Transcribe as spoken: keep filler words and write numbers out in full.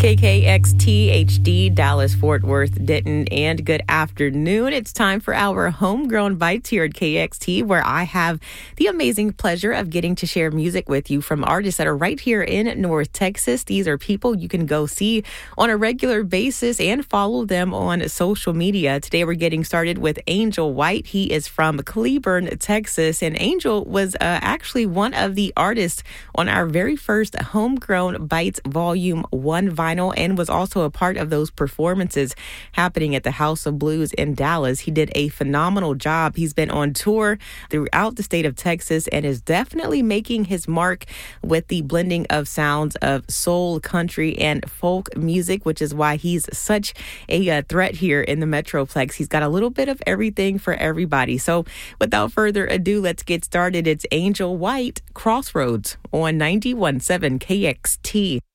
K K X T H D, Dallas, Fort Worth, Denton, and good afternoon. It's time for our Homegrown Bites here at K X T, where I have the amazing pleasure of getting to share music with you from artists that are right here in North Texas. These are people you can go see on a regular basis and follow them on social media. Today, we're getting started with Angel White. He is from Cleburne, Texas, and Angel was uh, actually one of the artists on our very first Homegrown Bites Volume one vinyl, and was also a part of those performances happening at the House of Blues in Dallas. He did a phenomenal job. He's been on tour throughout the state of Texas and is definitely making his mark with the blending of sounds of soul, country, and folk music, which is why he's such a uh, threat here in the Metroplex. He's got a little bit of everything for everybody. So without further ado, let's get started. It's Angel White, Crossroads on ninety-one point seven K X T.